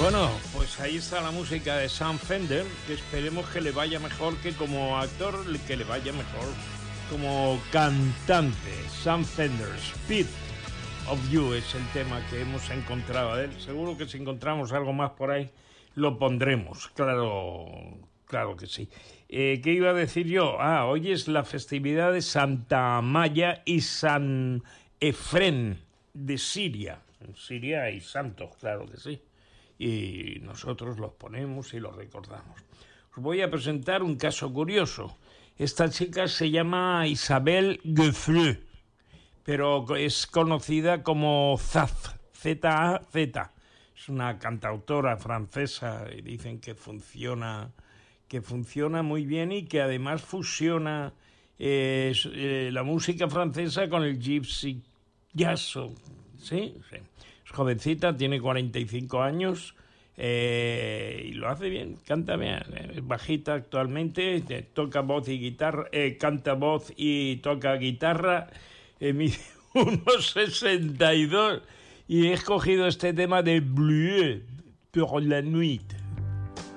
Bueno, pues ahí está la música de Sam Fender, que esperemos que le vaya mejor que como actor, que le vaya mejor como cantante. Sam Fender, Speed of You es el tema que hemos encontrado de él. Seguro que si encontramos algo más por ahí, lo pondremos, claro que sí. ¿Qué iba a decir yo? Hoy es la festividad de Santa Amaya y San Efrén de Siria. En Siria hay santos, claro que sí. Y nosotros los ponemos y los recordamos. Os voy a presentar un caso curioso. Esta chica se llama Isabelle Gueffreux, pero es conocida como Zaz, Z-A-Z. Es una cantautora francesa y dicen que funciona muy bien y que además fusiona la música francesa con el gypsy jazz. ¿Sí? Sí. Es jovencita, tiene 45 años y lo hace bien, canta bien. Es bajita actualmente, toca voz y guitarra, canta voz y toca guitarra. Mide 1,62 y he escogido este tema de Bleu pour la nuit.